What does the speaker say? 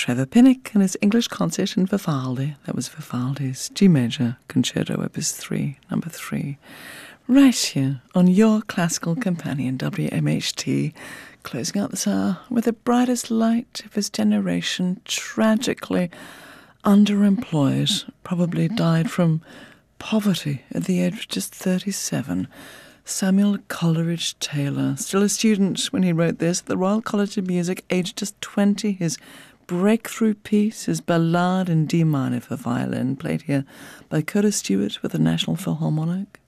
Trevor Pinnock and his English concert in Vivaldi. That was Vivaldi's G major concerto, opus 3, number 3. Right here on your classical companion, WMHT, closing out this hour with the brightest light of his generation, tragically underemployed, probably died from poverty at the age of just 37. Samuel Coleridge Taylor, still a student when he wrote this, at the Royal College of Music, aged just 20. His breakthrough piece, his Ballade in D minor for violin, played here by Curtis Stewart with the National Philharmonic.